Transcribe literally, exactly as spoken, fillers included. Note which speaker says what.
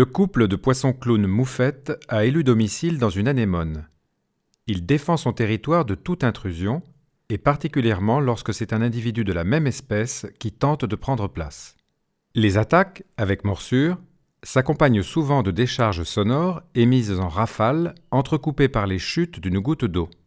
Speaker 1: Le couple de poisson-clown moufette a élu domicile dans une anémone. Il défend son territoire de toute intrusion, et particulièrement lorsque c'est un individu de la même espèce qui tente de prendre place. Les attaques, avec morsure, s'accompagnent souvent de décharges sonores émises en rafales, entrecoupées par les chutes d'une goutte d'eau.